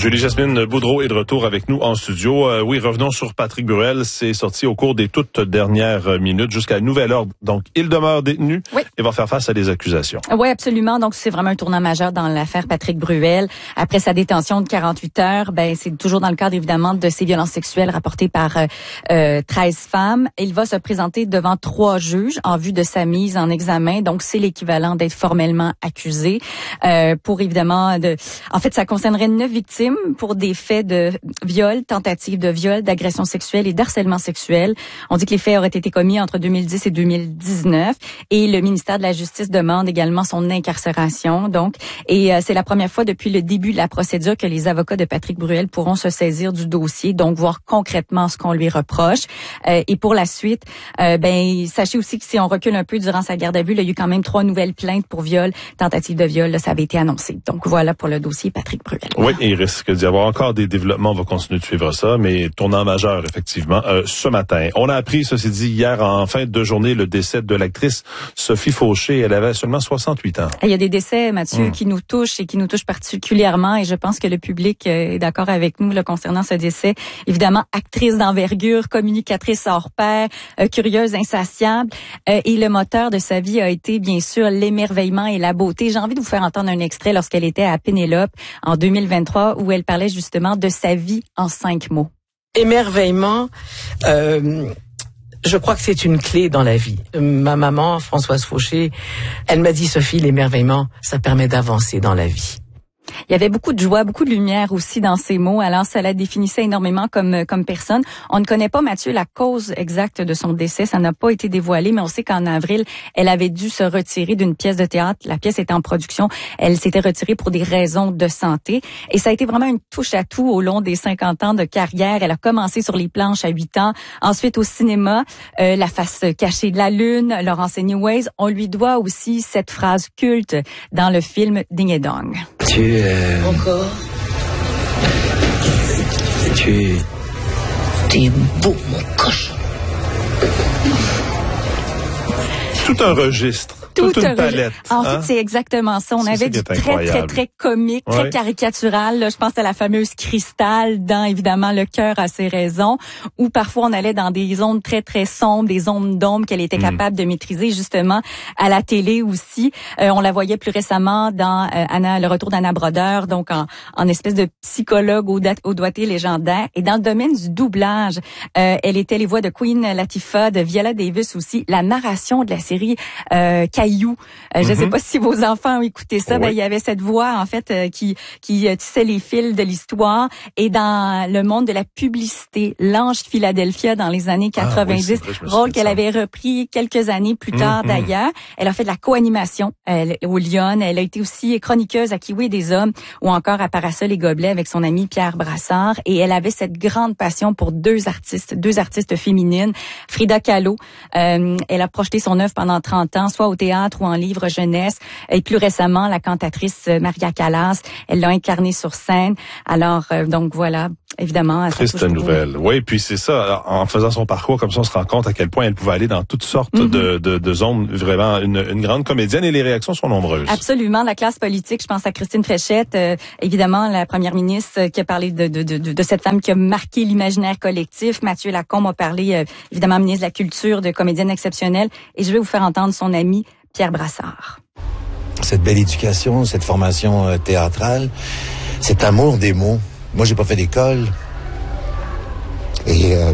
Julie-Jasmine Boudreau est de retour avec nous en studio. Oui, revenons sur Patrick Bruel. C'est sorti au cours des toutes dernières minutes jusqu'à nouvel ordre. Donc, il demeure détenu et va faire face à des accusations. Oui, absolument. Donc, c'est vraiment un tournant majeur dans l'affaire Patrick Bruel. Après sa détention de 48 heures, c'est toujours dans le cadre, évidemment, de ces violences sexuelles rapportées par 13 femmes. Il va se présenter devant 3 juges en vue de sa mise en examen. Donc, c'est l'équivalent d'être formellement accusé. Pour, évidemment, en fait, ça concernerait 9 victimes pour des faits de viol, tentative de viol, d'agression sexuelle et d'harcèlement sexuel. On dit que les faits auraient été commis entre 2010 et 2019 et le ministère de la Justice demande également son incarcération. Donc, et c'est la première fois depuis le début de la procédure que les avocats de Patrick Bruel pourront se saisir du dossier, donc voir concrètement ce qu'on lui reproche. Et pour la suite, sachez aussi que si on recule un peu durant sa garde à vue, là, il y a eu quand même 3 nouvelles plaintes pour viol, tentative de viol, là, ça avait été annoncé. Donc voilà pour le dossier Patrick Bruel. Oui, et il risque d'y avoir encore des développements. On va continuer de suivre ça, mais tournant majeur, effectivement, ce matin. On a appris, ceci dit, hier en fin de journée, le décès de l'actrice Sophie Fauché. Elle avait seulement 68 ans. Il y a des décès, Mathieu, qui nous touchent et qui nous touchent particulièrement, et je pense que le public est d'accord avec nous là, concernant ce décès. Évidemment, actrice d'envergure, communicatrice hors pair, curieuse, insatiable, et le moteur de sa vie a été, bien sûr, l'émerveillement et la beauté. J'ai envie de vous faire entendre un extrait lorsqu'elle était à Pénélope en 2023, où elle parlait justement de sa vie en 5 mots. Émerveillement, je crois que c'est une clé dans la vie. Ma maman, Françoise Fauché, elle m'a dit, Sophie, l'émerveillement, ça permet d'avancer dans la vie. Il y avait beaucoup de joie, beaucoup de lumière aussi dans ses mots. Alors, ça la définissait énormément comme personne. On ne connaît pas, Mathieu, la cause exacte de son décès. Ça n'a pas été dévoilé, mais on sait qu'en avril, elle avait dû se retirer d'une pièce de théâtre. La pièce était en production. Elle s'était retirée pour des raisons de santé. Et ça a été vraiment une touche à tout au long des 50 ans de carrière. Elle a commencé sur les planches à 8 ans. Ensuite, au cinéma, La face cachée de la lune, Laurence Anyways. On lui doit aussi cette phrase culte dans le film Ding et Dong. Encore. T'es beau, mon cochon. Tout un registre. Toute une palette. En fait, c'est exactement ça. On avait du très comique, très caricatural. Là, je pense à la fameuse Cristal dans, évidemment, Le cœur a ses raisons, où parfois on allait dans des zones très sombres, des zones d'ombre qu'elle était capable de maîtriser, justement, à la télé aussi. On la voyait plus récemment dans Le retour d'Anna Brodeur, donc en espèce de psychologue au doigté légendaire. Et dans le domaine du doublage, elle était les voix de Queen Latifah, de Viola Davis aussi, la narration de la série Caillou. Je ne sais pas si vos enfants ont écouté ça. Il y avait cette voix, en fait, qui tissait les fils de l'histoire. Et dans le monde de la publicité, l'Ange de Philadelphia dans les années 90, rôle qu'elle avait repris quelques années plus tard d'ailleurs. Elle a fait de la co-animation au Lyon. Elle a été aussi chroniqueuse à Kiwi des hommes ou encore à Parasol et Gobelets avec son ami Pierre Brassard. Et elle avait cette grande passion pour deux artistes féminines. Frida Kahlo, elle a projeté son œuvre pendant 30 ans, soit au théâtre ou en livre jeunesse. Et plus récemment, la cantatrice Maria Callas, elle l'a incarnée sur scène. Alors, donc voilà, évidemment. Triste nouvelle. Oui, puis c'est ça, en faisant son parcours, comme ça, on se rend compte à quel point elle pouvait aller dans toutes sortes de zones. Vraiment, une grande comédienne, et les réactions sont nombreuses. Absolument. La classe politique, je pense à Christine Fréchette, évidemment, la première ministre qui a parlé de cette femme qui a marqué l'imaginaire collectif. Mathieu Lacombe a parlé, évidemment, ministre de la Culture, de comédienne exceptionnelle. Et je vais vous faire entendre son ami Pierre Brassard. Cette belle éducation, cette formation théâtrale, cet amour des mots. Moi, j'ai pas fait d'école. Et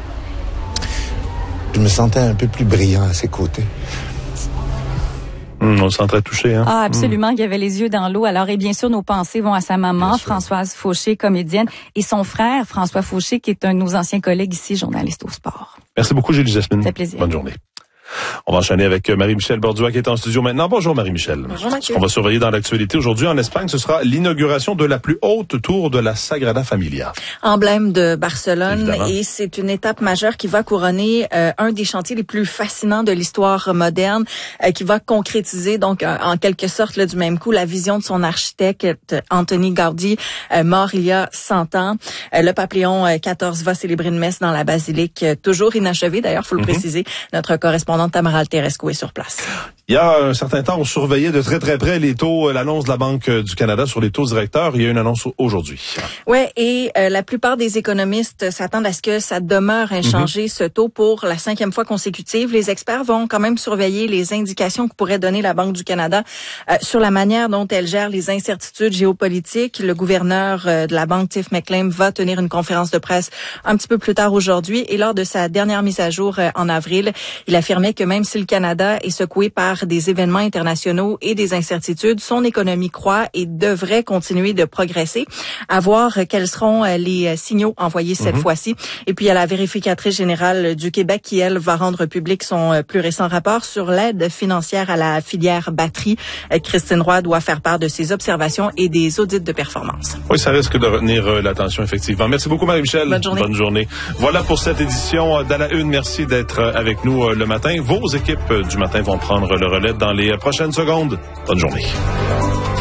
je me sentais un peu plus brillant à ses côtés. On se sent très touché, hein? Ah, absolument. Il y avait les yeux dans l'eau. Alors, et bien sûr, nos pensées vont à sa maman, Françoise Fauché, comédienne, et son frère, François Fauché, qui est un de nos anciens collègues ici, journaliste au sport. Merci beaucoup, Julie-Jasmine. C'est un plaisir. Bonne journée. On va enchaîner avec Marie-Michel Bordua qui est en studio maintenant. Bonjour Marie-Michel. Bonjour Mathieu. On va surveiller dans l'actualité aujourd'hui en Espagne, ce sera l'inauguration de la plus haute tour de la Sagrada Familia. Emblème de Barcelone. Évidemment. Et c'est une étape majeure qui va couronner un des chantiers les plus fascinants de l'histoire moderne, qui va concrétiser donc en quelque sorte là, du même coup la vision de son architecte Antoni Gaudí, mort il y a 100 ans. Le pape Léon XIV va célébrer une messe dans la basilique, toujours inachevée d'ailleurs, faut le préciser. Notre correspondant correspondante Tamara Alterescu est sur place. Il y a un certain temps, on surveillait de très très près les taux, l'annonce de la Banque du Canada sur les taux directeurs. Il y a une annonce aujourd'hui. Ouais, et la plupart des économistes s'attendent à ce que ça demeure inchangé, ce taux, pour la 5e fois consécutive. Les experts vont quand même surveiller les indications que pourrait donner la Banque du Canada sur la manière dont elle gère les incertitudes géopolitiques. Le gouverneur de la Banque, Tiff Macklem, va tenir une conférence de presse un petit peu plus tard aujourd'hui. Et lors de sa dernière mise à jour en avril, il affirmait que même si le Canada est secoué par des événements internationaux et des incertitudes, son économie croît et devrait continuer de progresser. À voir quels seront les signaux envoyés cette fois-ci. Et puis, il y a la vérificatrice générale du Québec qui, elle, va rendre public son plus récent rapport sur l'aide financière à la filière batterie. Christine Roy doit faire part de ses observations et des audits de performance. Oui, ça risque de retenir l'attention, effectivement. Merci beaucoup, Marie-Michel. Bonne journée. Bonne journée. Voilà pour cette édition d'À la Une. Merci d'être avec nous le matin. Vos équipes du matin vont prendre le relais dans les prochaines secondes. Bonne journée.